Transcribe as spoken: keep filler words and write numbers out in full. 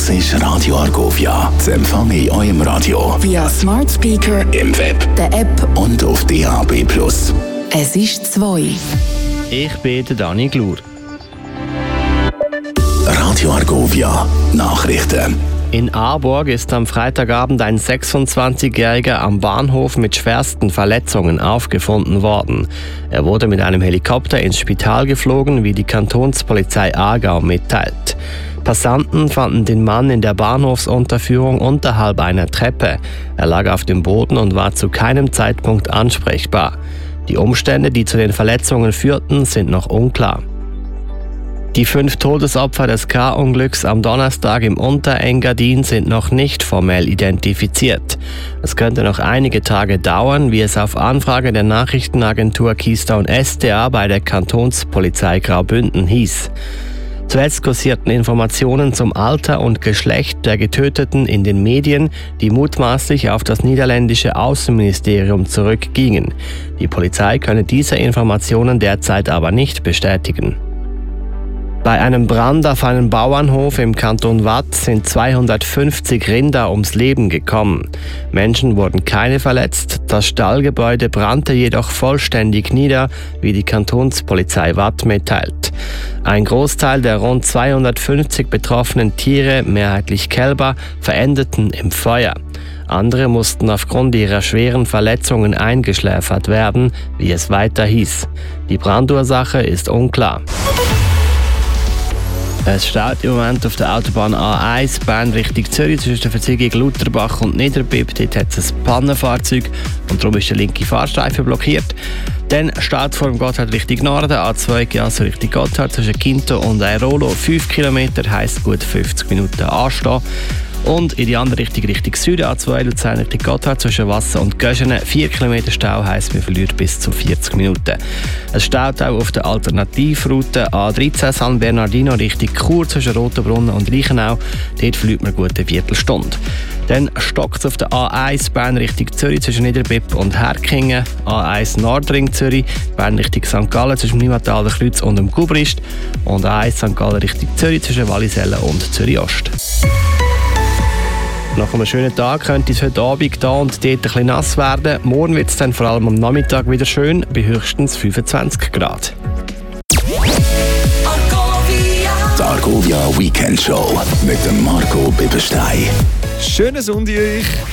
Das ist Radio Argovia. Das empfange ich auch im Radio. Via Smart Speaker, im Web, der App und auf D A B plus. Es ist zwei. Ich bin der Dani Glur. Radio Argovia. Nachrichten. In Aarburg ist am Freitagabend ein sechsundzwanzigjähriger am Bahnhof mit schwersten Verletzungen aufgefunden worden. Er wurde mit einem Helikopter ins Spital geflogen, wie die Kantonspolizei Aargau mitteilt. Passanten fanden den Mann in der Bahnhofsunterführung unterhalb einer Treppe. Er lag auf dem Boden und war zu keinem Zeitpunkt ansprechbar. Die Umstände, die zu den Verletzungen führten, sind noch unklar. Die fünf Todesopfer des Car-Unglücks am Donnerstag im Unterengadin sind noch nicht formell identifiziert. Es könnte noch einige Tage dauern, wie es auf Anfrage der Nachrichtenagentur Keystone S D A bei der Kantonspolizei Graubünden hieß. Zuletzt kursierten Informationen zum Alter und Geschlecht der Getöteten in den Medien, die mutmaßlich auf das niederländische Außenministerium zurückgingen. Die Polizei könne diese Informationen derzeit aber nicht bestätigen. Bei einem Brand auf einem Bauernhof im Kanton Waadt sind zweihundertfünfzig Rinder ums Leben gekommen. Menschen wurden keine verletzt, das Stallgebäude brannte jedoch vollständig nieder, wie die Kantonspolizei Waadt mitteilt. Ein Großteil der rund zweihundertfünfzig betroffenen Tiere, mehrheitlich Kälber, verendeten im Feuer. Andere mussten aufgrund ihrer schweren Verletzungen eingeschläfert werden, wie es weiter hieß. Die Brandursache ist unklar. Es steht im Moment auf der Autobahn A eins Bern Richtung Zürich zwischen der Verzweigung Lutherbach und Niederbipp. Dort hat es ein Pannenfahrzeug und darum ist der linke Fahrstreifen blockiert. Dann steht vor dem Gotthard Richtung Norden, A zwei also Richtung Gotthard zwischen Quinto und Airolo. fünf Kilometer heisst gut fünfzig Minuten anstehen. Und in die andere Richtung, Richtung Süden, A zwei Luzern Richtung Gotthard zwischen Wasser und Göschene. vier Kilometer Stau heisst, man verliert bis zu vierzig Minuten. Es staut auch auf der Alternativroute A dreizehn San Bernardino Richtung Chur zwischen Rotenbrunnen und Reichenau. Dort verliert man gut eine Viertelstunde. Dann stockt es auf der A eins Bern Richtung Zürich zwischen Niederbipp und Herkingen. A eins Nordring Zürich, Bern Richtung Sankt Gallen zwischen Niemataler Kreuz und dem Gubrist. Und A eins Sankt Gallen Richtung Zürich zwischen Wallisellen und Zürich Ost. Nach einem schönen Tag könnte es heute Abend da und dort ein bisschen nass werden. Morgen wird es dann vor allem am Nachmittag wieder schön, bei höchstens fünfundzwanzig Grad. Die Argovia Weekend Show mit dem Marco Bibberstein. Schönen Sonntag euch!